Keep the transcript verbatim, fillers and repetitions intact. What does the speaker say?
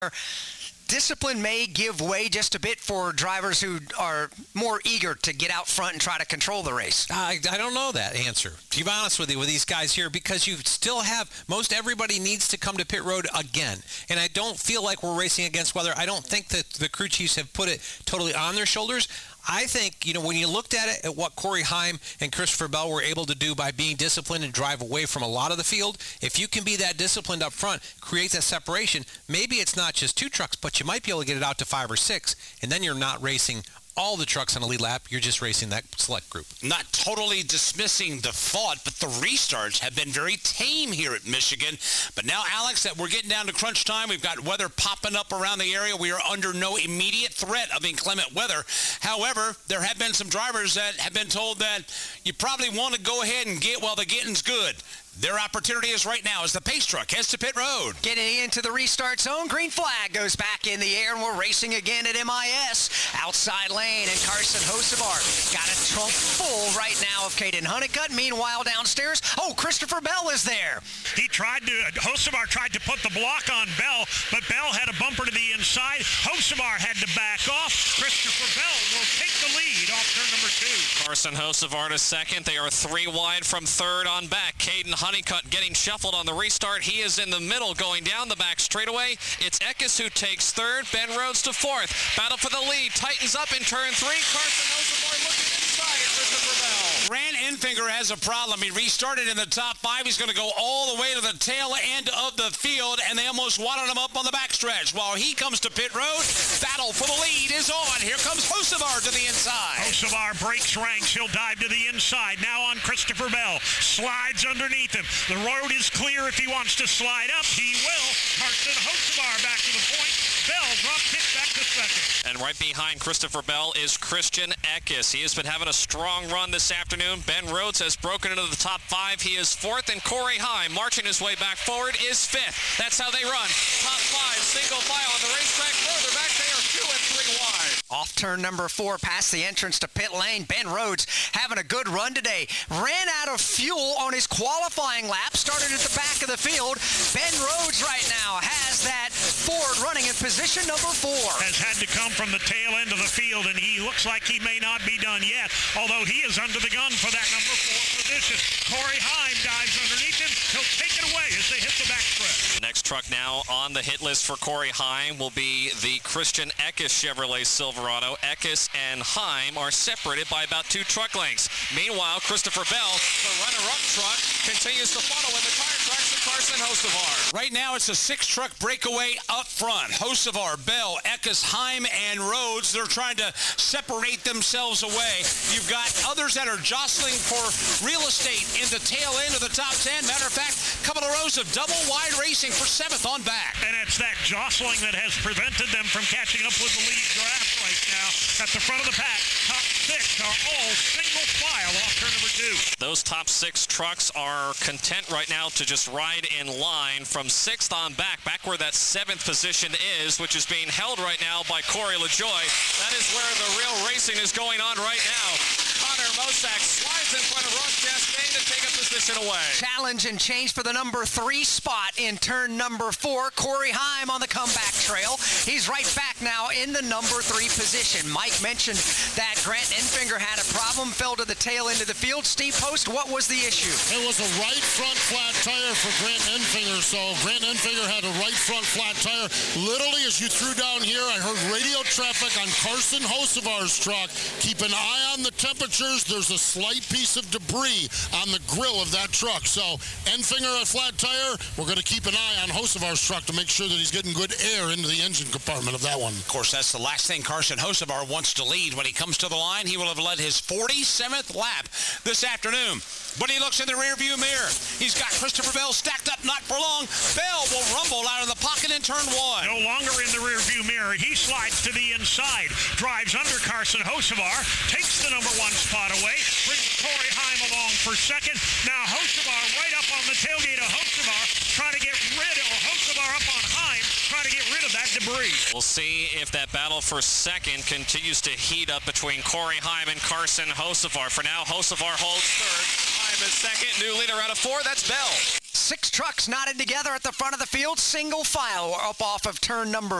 Discipline may give way just a bit for drivers who are more eager to get out front and try to control the race. I, I don't know that answer, to be honest with you, with these guys here, because you still have, most everybody needs to come to pit road again. And I don't feel like we're racing against weather. I don't think that the crew chiefs have put it totally on their shoulders. I think, you know, when you looked at it, at what Corey Heim and Christopher Bell were able to do by being disciplined and drive away from a lot of the field, if you can be that disciplined up front, create that separation, maybe it's not just two trucks, but you might be able to get it out to five or six, and then you're not racing all the trucks on a lead lap. You're just racing that select group. Not totally dismissing the thought, but the restarts have been very tame here at Michigan. But now, Alex, that we're getting down to crunch time, we've got weather popping up around the area. We are under no immediate threat of inclement weather. However, there have been some drivers that have been told that you probably want to go ahead and get while the getting's good. Their opportunity is right now as the pace truck heads to pit road. Getting into the restart zone, green flag goes back in the air, and we're racing again at M I S. Outside lane, and Carson Hocevar got a trunk full right now of Caden Honeycutt. Meanwhile, downstairs, oh, Christopher Bell is there. He tried to, Hocevar tried to put the block on Bell, but Bell had a bumper to the inside. Hocevar had to back off. Christopher Bell will take the lead off turn number two. Carson Hocevar to second. They are three wide from third on back. Caden Honeycutt getting shuffled on the restart. He is in the middle going down the back straightaway. It's Eckes who takes third. Ben Rhodes to fourth. Battle for the lead. Tightens up in turn three. Carson Hocevar looking inside at Christopher Bell. Grant Enfinger has a problem. He restarted in the top five. He's going to go all the way to the tail end of the field, and they almost wadded him up on the backstretch. While he comes to pit road, battle for the lead is on. Here comes Hocevar to the inside. Hocevar breaks ranks. He'll dive to the inside. Now on Christopher Bell. Slides underneath him. The road is clear if he wants to slide up. He will. Carson Hocevar back to the point. Bell drop kick back to second. And right behind Christopher Bell is Christian Eckes. He has been having a strong run this afternoon. Ben Rhodes has broken into the top five. He is fourth, and Corey Heim, marching his way back forward, is fifth. That's how they run. Top five, single file on the racetrack. Further back, they are two and three wide. Off turn number four, past the entrance to pit lane. Ben Rhodes having a good run today. Ran out of fuel on his qualifying lap. Started at the back of the field. Ben Rhodes right now has that Ford running in position number four. Has had to come from the tail end of the field, and he looks like he may not be done yet, although he is under the gun for that number four position. Corey Heim dives underneath him. He'll take it away as they hit the backstretch. Next truck now on the hit list for Corey Heim will be the Christian Eckes Chevrolet Silverado. Eckes and Heim are separated by about two truck lengths. Meanwhile, Christopher Bell, the runner-up truck, continues to follow in the tire tracks of Carson Hocevar. Right now, it's a six-truck breakaway up front. Hocevar, Bell, Eckes, Heim, and Rhodes. They're trying to separate themselves away. You've got others that are jostling for real estate in the tail end of the top ten. Matter of fact, a couple of rows of double-wide racing for seventh on back. And it's that jostling that has prevented them from catching up with the lead draft right now. At the front of the pack, top six are all single file off turn number two. Those top six trucks are content right now to just ride in line from sixth on back, back where that seventh position is, which is being held right now by Corey LaJoie. That is where the real racing is going on right now. Connor Mosack slides in front of Ross Chastain to take a position away. Challenge and change for the number three spot in turn number four. Corey Heim on the comeback trail. He's right back now in the number three position. Mike mentioned that Grant Enfinger had a problem, fell to the tail end of the field. Steve Post, what was the issue? It was a right front flat tire for Grant Enfinger. So Grant Enfinger had a right front flat tire. Literally, as you threw down here, I heard radio traffic on Carson Hocevar's truck. Keep an eye on the temperatures. There's a slight piece of debris on the grill of that truck. So Enfinger a flat tire. We're going to keep an eye on Hocevar's truck to make sure that he's getting good air into the engine compartment of that one. Of course, that's the last thing Carson Hocevar wants to lead. When he comes to the line, he will have led his forty-seventh lap this afternoon. But he looks in the rearview mirror. He's got Christopher Bell stacked up, not for long. Bell will rumble out of the pocket in turn one. No longer in the rearview mirror. He slides to the inside, drives under Carson Hocevar, takes the number one spot away, brings Corey Heim along for second. Now Hocevar right up on the tailgate of Hocevar, trying to get rid of Hocevar up on Heim, trying to get rid of that debris. We'll see if that battle for second continues to heat up between Corey Heim and Carson Hocevar. For now, Hocevar holds third. Heim is second. New leader out of four. That's Bell. Six trucks knotted together at the front of the field, single file up off of turn number